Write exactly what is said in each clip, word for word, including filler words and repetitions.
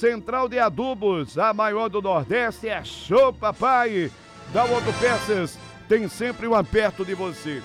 Central de Adubos, a maior do Nordeste, é show, papai. Da Autopeças tem sempre um perto de você.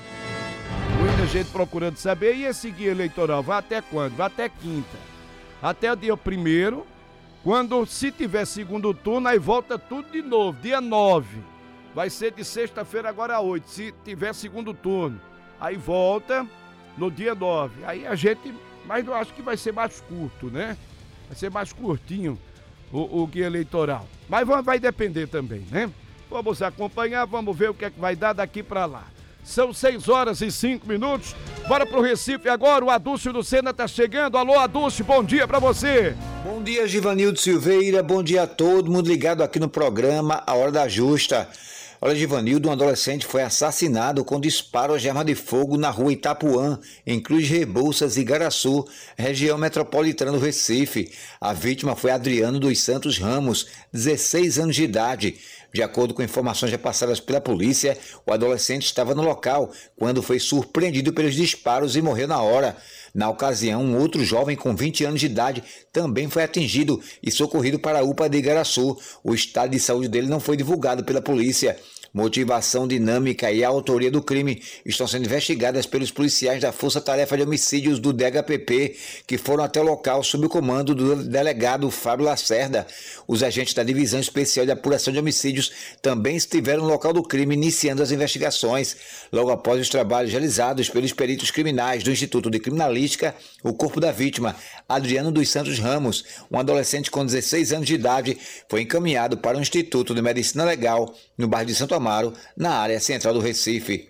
Muita gente procurando saber, e esse guia eleitoral vai até quando? Vai até quinta. Até o dia primeiro, quando, se tiver segundo turno, aí volta tudo de novo, dia nove. Vai ser de sexta-feira agora a oito, se tiver segundo turno. Aí volta no dia nove. Aí a gente, mas eu acho que vai ser mais curto, né? Vai ser mais curtinho o, o guia eleitoral. Mas vai depender também, né? Vamos acompanhar, vamos ver o que é que vai dar daqui pra lá. São seis horas e cinco minutos. Bora pro Recife agora, o Adúcio do Sena tá chegando. Alô, Adúcio, bom dia pra você. Bom dia, Givanildo Silveira, bom dia a todo mundo ligado aqui no programa A Hora da Justa. Olha, Givanildo, um adolescente foi assassinado com disparo de arma de fogo na rua Itapuã, em Cruz de Rebouças, Igaraçu, região metropolitana do Recife. A vítima foi Adriano dos Santos Ramos, dezesseis anos de idade. De acordo com informações repassadas pela polícia, o adolescente estava no local quando foi surpreendido pelos disparos e morreu na hora. Na ocasião, um outro jovem com vinte anos de idade também foi atingido e socorrido para a U P A de Igaraçu. O estado de saúde dele não foi divulgado pela polícia. Motivação, dinâmica e a autoria do crime estão sendo investigadas pelos policiais da Força Tarefa de Homicídios do D H P P, que foram até o local sob o comando do delegado Fábio Lacerda. Os agentes da Divisão Especial de Apuração de Homicídios também estiveram no local do crime, iniciando as investigações. Logo após os trabalhos realizados pelos peritos criminais do Instituto de Criminalística, o corpo da vítima, Adriano dos Santos Ramos, um adolescente com dezesseis anos de idade, foi encaminhado para o Instituto de Medicina Legal, no bairro de Santo Amaro, na área central do Recife.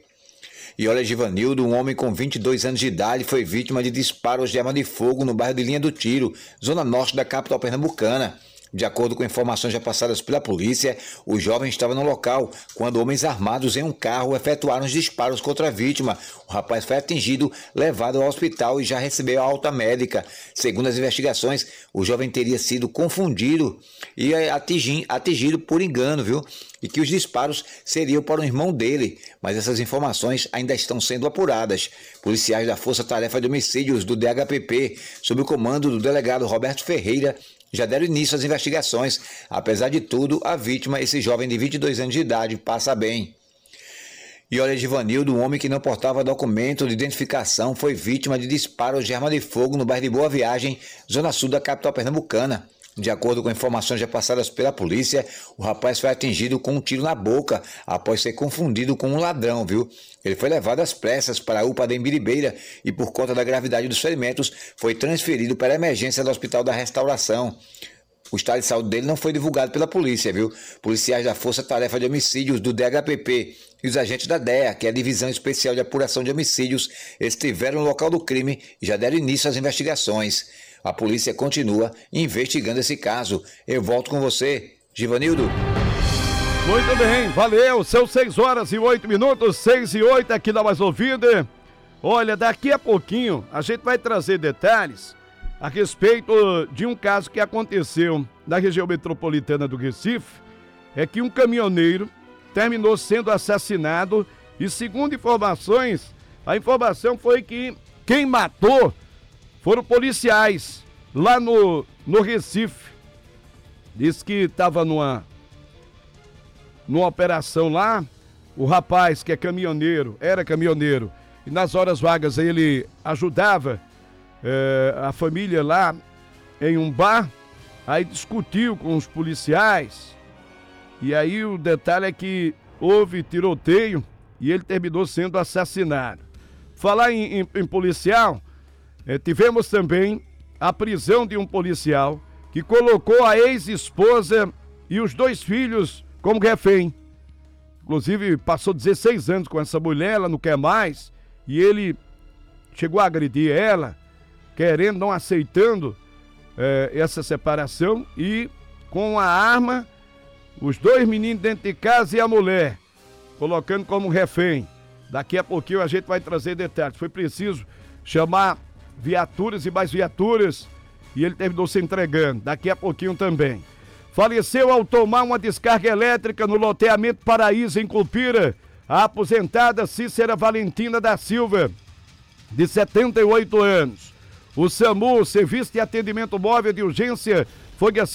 E olha, Givanildo, um homem com vinte e dois anos de idade foi vítima de disparos de arma de fogo no bairro de Linha do Tiro, zona norte da capital pernambucana. De acordo com informações já passadas pela polícia, o jovem estava no local quando homens armados em um carro efetuaram os disparos contra a vítima. O rapaz foi atingido, levado ao hospital e já recebeu alta médica. Segundo as investigações, o jovem teria sido confundido e atingido, atingido por engano, viu? E que os disparos seriam para o irmão dele, mas essas informações ainda estão sendo apuradas. Policiais da Força Tarefa de Homicídios do D H P P, sob o comando do delegado Roberto Ferreira, já deram início às investigações. Apesar de tudo, a vítima, esse jovem de vinte e dois anos de idade, passa bem. E olha, Givanildo, um homem que não portava documento de identificação foi vítima de disparos de arma de fogo no bairro de Boa Viagem, zona sul da capital pernambucana. De acordo com informações já passadas pela polícia, o rapaz foi atingido com um tiro na boca após ser confundido com um ladrão, viu? Ele foi levado às pressas para a U P A de Embiribeira e, por conta da gravidade dos ferimentos, foi transferido para a emergência do Hospital da Restauração. O estado de saúde dele não foi divulgado pela polícia, viu? Policiais da Força Tarefa de Homicídios do D H P P e os agentes da D E A, que é a Divisão Especial de Apuração de Homicídios, estiveram no local do crime e já deram início às investigações. A polícia continua investigando esse caso. Eu volto com você, Givanildo. Muito bem, valeu. São seis horas e oito minutos, seis e oito aqui na Mais Ouvida. Olha, daqui a pouquinho a gente vai trazer detalhes a respeito de um caso que aconteceu na região metropolitana do Recife. É que um caminhoneiro terminou sendo assassinado e, segundo informações, a informação foi que quem matou foram policiais lá no, no Recife. Diz que estava numa, numa operação lá. O rapaz que é caminhoneiro, era caminhoneiro, e nas horas vagas ele ajudava é, a família lá em um bar. Aí discutiu com os policiais. E aí o detalhe é que houve tiroteio e ele terminou sendo assassinado. Falar em, em, em policial... É, tivemos também a prisão de um policial que colocou a ex-esposa e os dois filhos como refém. Inclusive, passou dezesseis anos com essa mulher, ela não quer mais, e ele chegou a agredir ela, querendo, não aceitando é, essa separação, e com a arma, os dois meninos dentro de casa e a mulher, colocando como refém. Daqui a pouquinho a gente vai trazer detalhes. Foi preciso chamar viaturas e mais viaturas e ele terminou se entregando. Daqui a pouquinho também. Faleceu ao tomar uma descarga elétrica no loteamento Paraíso, em Cupira, a aposentada Cícera Valentina da Silva, de setenta e oito anos. O SAMU, Serviço de Atendimento Móvel de Urgência, foi